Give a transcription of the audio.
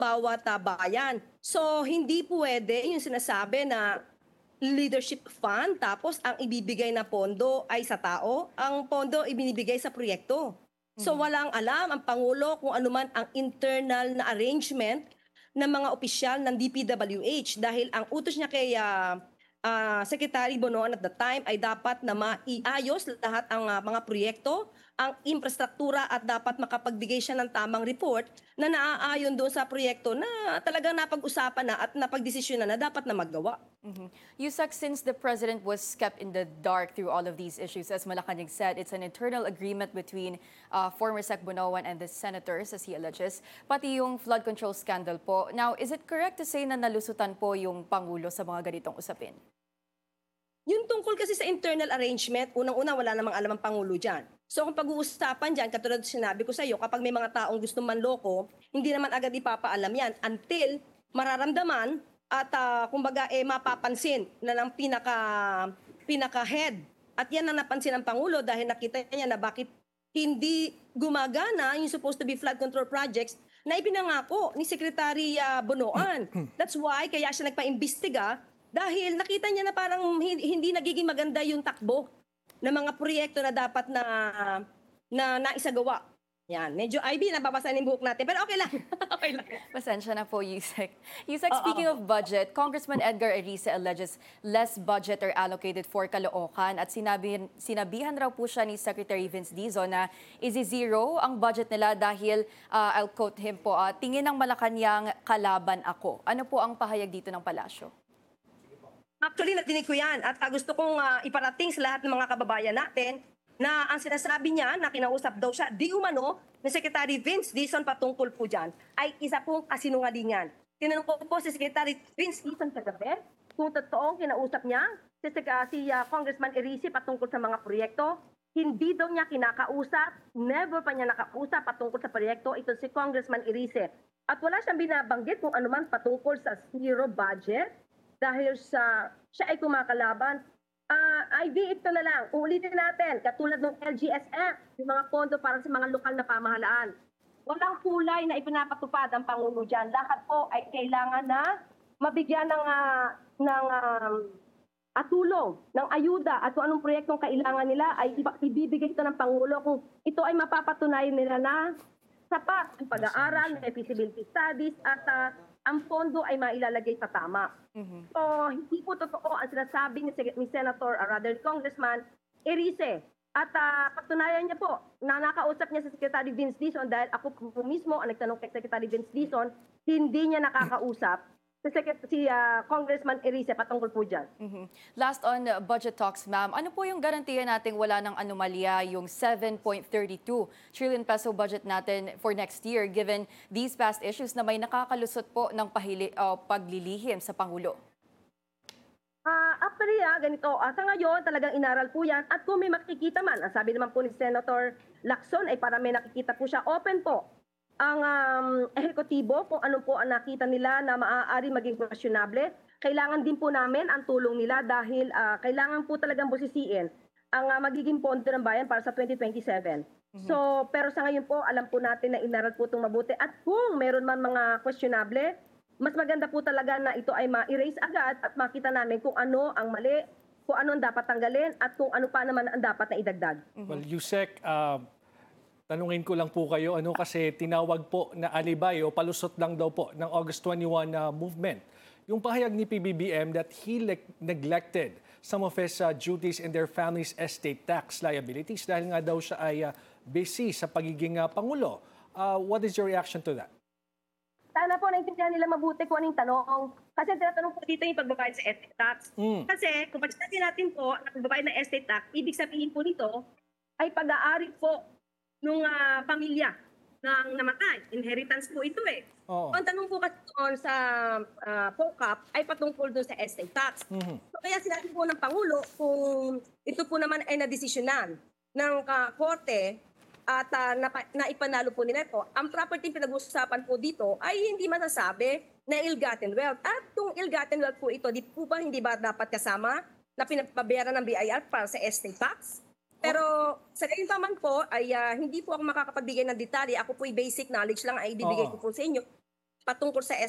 bawat bayan. So, hindi pwede yung sinasabi na leadership fund tapos ang ibibigay na pondo ay sa tao, ang pondo ibinibigay sa proyekto. So, walang alam ang Pangulo kung ano man ang internal na arrangement ng mga opisyal ng DPWH dahil ang utos niya kay Secretary Bonoan at the time ay dapat na maiayos lahat ang mga proyekto, ang infrastruktura at dapat makapagbigay siya ng tamang report na naaayon doon sa proyekto na talagang napag-usapan na at napagdesisyon na dapat na magawa. Yusek, since the president was kept in the dark through all of these issues, as Malacanang said, it's an internal agreement between former Sec Bonoan and the senators, as he alleges, pati yung flood control scandal po. Now, is it correct to say na nalusutan po yung Pangulo sa mga ganitong usapin? Yung tungkol kasi sa internal arrangement, unang-una wala namang alam ang Pangulo dyan. So kung pag-uusapan dyan, katulad sinabi ko sa iyo, kapag may mga taong gusto manloko, hindi naman agad ipapaalam yan until mararamdaman at kumbaga mapapansin na ng pinaka-head. At yan ang napansin ng Pangulo dahil nakita niya na bakit hindi gumagana yung supposed to be flood control projects na ipinangako ni Secretary Bonoan. That's why kaya siya nagpa-imbestiga dahil nakita niya na parang hindi nagiging maganda yung takbo ng mga proyekto na dapat na naisagawa. Yan, medyo IB, nababasa ng buhok natin. Pero okay lang. Okay lang. Pasensya na po, Yusek. Yusek, speaking of budget, Congressman Edgar Erice alleges less budget are allocated for Caloocan at sinabihan raw po siya ni Secretary Vince Dizon na isi-zero ang budget nila dahil, I'll quote him po, tingin ng Malacanang kalaban ako. Ano po ang pahayag dito ng palasyo? Actually, natinig ko yan at gusto kong iparating sa lahat ng mga kababayan natin na ang sinasabi niya na kinausap daw siya, di umano, ni Secretary Vince Dizon patungkol po dyan, ay isa pong kasinungalingan. Tinanong ko po si Secretary Vince Dizon kagabi kung totoong kinausap niya si Congressman Erice patungkol sa mga proyekto. Hindi daw niya kinakausap, never pa niya nakausap patungkol sa proyekto, ito si Congressman Erice. At wala siyang binabanggit kung ano man patungkol sa zero budget dahil siya ay kumakalaban. IB, ito na lang. Uulitin natin, katulad ng LGSF, yung mga pondo para sa mga lokal na pamahalaan. Walang kulay na ipinapatupad ang Pangulo dyan. Lahat po ay kailangan na mabigyan ng tulong, ng ayuda at kung anong proyektong kailangan nila ay ibibigay ito ng Pangulo kung ito ay mapapatunayan nila na sapat ang pag-aaral, may feasibility studies at ang pondo ay mailalagay sa tama. So, hindi po totoo ang sinasabi ni Senator, rather Congressman Erice. At patunayan niya po, na nakausap niya sa Secretary Vince Dizon dahil ako po mismo ang nagtanong kay Secretary Vince Dizon, hindi niya nakakausap si Congressman Erice patungkol po dyan. Last on budget talks, ma'am, ano po yung garantiya nating wala ng anomalya yung 7.32 trillion peso budget natin for next year given these past issues na may nakakalusot po ng paglilihim sa Pangulo? Actually, ganito. Sa ngayon, talagang inaral po yan. At kung may makikita man, ang sabi naman po ni Senator Lacson ay para may nakikita po siya, open po ang ehekutibo kung ano po ang nakita nila na maaari maging questionable. Kailangan din po namin ang tulong nila dahil kailangan po talagang busisiin ang magiging pondo ng bayan para sa 2027. So, pero sa ngayon po, alam po natin na inaral po itong mabuti. At kung meron man mga questionable, mas maganda po talaga na ito ay ma-erase agad at makita namin kung ano ang mali, kung ano ang dapat tanggalin at kung ano pa naman ang dapat na idagdag. Well, Yusek, tanungin ko lang po kayo, kasi tinawag po na alibay o palusot lang daw po ng August 21 movement. Yung pahayag ni PBBM that he neglected some of his duties in their family's estate tax liabilities dahil nga daw siya ay busy sa pagiging Pangulo. What is your reaction to that? Sana po naintindihan nila mabuti kung anong tanong. Kasi tinatanong po dito yung pagbabayad sa estate tax. Kasi kung pagsasabi natin po na pagbabayad ng estate tax, ibig sabihin po nito ay pag-aari po nung pamilya ng namatay. Inheritance po ito eh. Ang tanong po kasi doon sa POCAP ay patungkol doon sa estate tax. So, kaya sinabi po ng Pangulo kung ito po naman ay nadesisyonan ng korte at naipanalo po nila ito, ang property pinag-uusapan po dito ay hindi masasabi na ill-gotten wealth. At kung ill-gotten wealth po ito, hindi ba dapat kasama na pinapabayaran ng BIR para sa estate tax? Pero sa gayon pa man po ay hindi po ako makakapagbigay ng detalye. Ako po basic knowledge lang ay ibibigay ko po sa inyo. patungkol sa